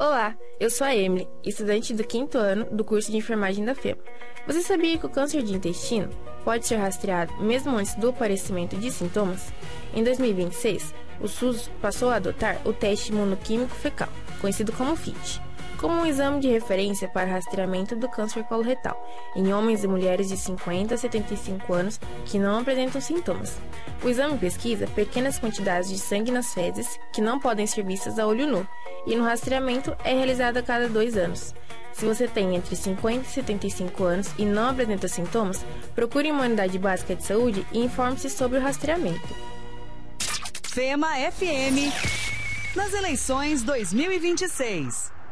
Olá, eu sou a Emily, estudante do 5º ano do curso de enfermagem da FEMA. Você sabia que o câncer de intestino pode ser rastreado mesmo antes do aparecimento de sintomas? Em 2026, o SUS passou a adotar o teste imunoquímico fecal, conhecido como FIT, como um exame de referência para rastreamento do câncer coloretal em homens e mulheres de 50 a 75 anos que não apresentam sintomas. O exame pesquisa pequenas quantidades de sangue nas fezes que não podem ser vistas a olho nu, e no rastreamento é realizado a cada 2 anos. Se você tem entre 50 e 75 anos e não apresenta sintomas, procure uma unidade básica de saúde e informe-se sobre o rastreamento. FEMA FM nas eleições 2026.